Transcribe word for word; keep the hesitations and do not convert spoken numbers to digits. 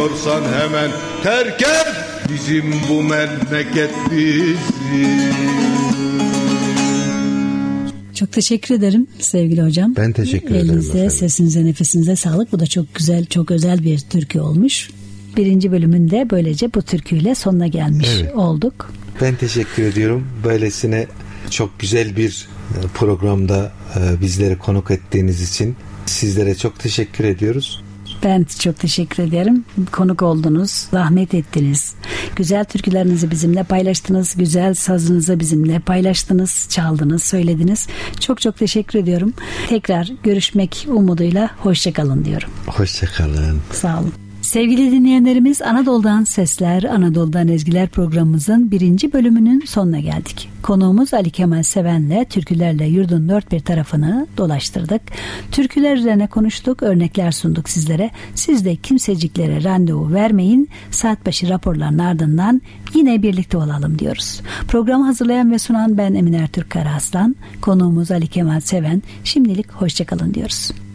Seviyorsan hemen terk et bizim bu memleket bizi. Çok teşekkür ederim sevgili hocam. Ben teşekkür ederim. Elinize, sesinize, nefesinize sağlık. Bu da çok güzel, çok özel bir türkü olmuş. Birinci bölümünde böylece bu türküyle sonuna gelmiş evet. olduk. Ben teşekkür ediyorum. Böylesine çok güzel bir programda bizleri konuk ettiğiniz için sizlere çok teşekkür ediyoruz. Ben çok teşekkür ederim. Konuk oldunuz, zahmet ettiniz. Güzel türkülerinizi bizimle paylaştınız. Güzel sazınızı bizimle paylaştınız, çaldınız, söylediniz. Çok çok teşekkür ediyorum. Tekrar görüşmek umuduyla hoşça kalın diyorum. Hoşça kalın. Sağ olun. Sevgili dinleyenlerimiz, Anadolu'dan Sesler, Anadolu'dan Ezgiler programımızın birinci bölümünün sonuna geldik. Konuğumuz Ali Kemal Seven'le türkülerle yurdun dört bir tarafını dolaştırdık. Türküler üzerine konuştuk, örnekler sunduk sizlere. Siz de kimseciklere randevu vermeyin. Saat başı raporların ardından yine birlikte olalım diyoruz. Programı hazırlayan ve sunan ben Emine Ertürk Karaaslan. Konuğumuz Ali Kemal Seven. Şimdilik hoşça kalın diyoruz.